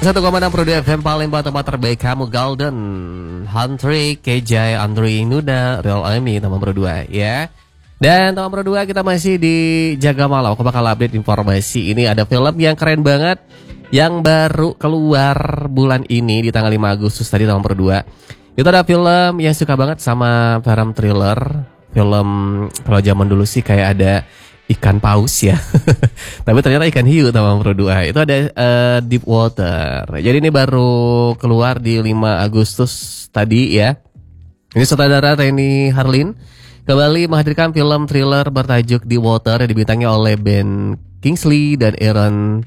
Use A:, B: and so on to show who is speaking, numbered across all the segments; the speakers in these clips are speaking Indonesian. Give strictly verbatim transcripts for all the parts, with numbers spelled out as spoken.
A: satu koma enam Pro dua F M paling buat tempat terbaik kamu Golden Hantri, Kejai, Andri, Nuda, Real Amy, teman Pro dua ya. Dan teman Pro dua kita masih di Jaga Malam. Aku bakal update informasi. Ini ada film yang keren banget yang baru keluar bulan ini di tanggal lima Agustus tadi teman Pro dua. Itu ada film yang suka banget sama film thriller. Film kalau zaman dulu sih kayak ada ikan paus ya. Tapi ternyata ikan hiu teman Pro dua. Itu ada uh, Deep Water. Jadi ini baru keluar di lima Agustus tadi ya. Ini sutradara Renny Harlin kembali menghadirkan film thriller bertajuk Deep Water yang dibintangi oleh Ben Kingsley dan Aaron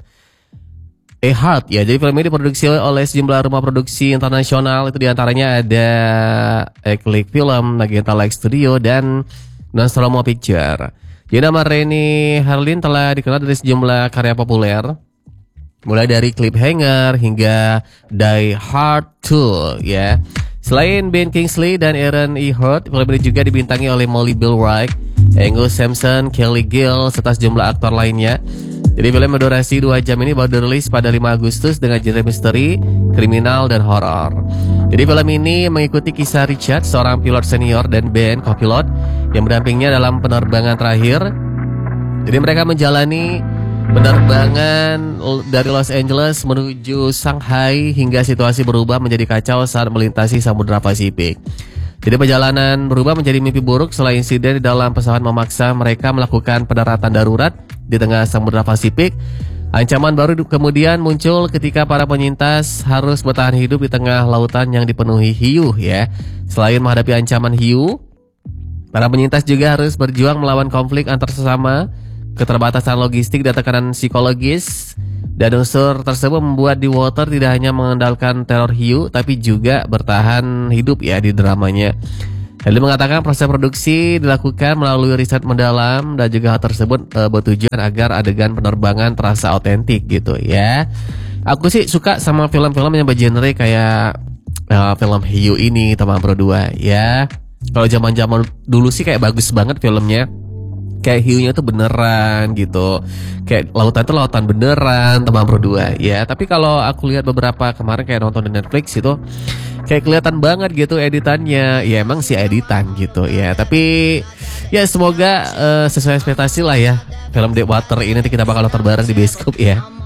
A: Eckhart ya. Jadi film ini diproduksi oleh sejumlah rumah produksi internasional. Itu diantaranya ada Eclipse Film, Nagita Like Studio dan Nostromo Picture. Jadi nama Renny Harlin telah dikenal dari sejumlah karya populer, mulai dari Cliffhanger hingga Die Hard dua ya. Selain Ben Kingsley dan Aaron Eckhart, film ini juga dibintangi oleh Molly Bill Wright, Angus Sampson, Kelly Gill, serta sejumlah aktor lainnya. Jadi film berdurasi dua jam ini baru dirilis pada lima Agustus dengan genre misteri, kriminal, dan horor. Jadi film ini mengikuti kisah Richard, seorang pilot senior, dan Ben, co-pilot, yang mendampingnya dalam penerbangan terakhir. Jadi mereka menjalani penerbangan dari Los Angeles menuju Shanghai hingga situasi berubah menjadi kacau saat melintasi Samudra Pasifik. Jadi perjalanan berubah menjadi mimpi buruk setelah insiden di dalam pesawat memaksa mereka melakukan pendaratan darurat di tengah Samudra Pasifik. Ancaman baru kemudian muncul ketika para penyintas harus bertahan hidup di tengah lautan yang dipenuhi hiu ya. Selain menghadapi ancaman hiu, para penyintas juga harus berjuang melawan konflik antar sesama, keterbatasan logistik dan tekanan psikologis. Dan unsur tersebut membuat Deep Water tidak hanya mengandalkan teror hiu, tapi juga bertahan hidup ya di dramanya. Harlin mengatakan proses produksi dilakukan melalui riset mendalam dan juga hal tersebut e, bertujuan agar adegan penerbangan terasa otentik gitu ya. Aku sih suka sama film-film yang bergenre kayak e, film hiu ini teman Pro dua ya. Kalau zaman-zaman dulu sih kayak bagus banget filmnya. Kayak hiunya tuh beneran gitu. Kayak lautan tuh lautan beneran teman Pro dua ya. Tapi kalau aku lihat beberapa kemarin kayak nonton di Netflix itu kayak kelihatan banget gitu editannya. Ya emang sih editan gitu ya. Tapi ya semoga uh, sesuai ekspektasi lah ya. Film Deep Water ini nanti kita bakal nonton bareng di bioskop ya.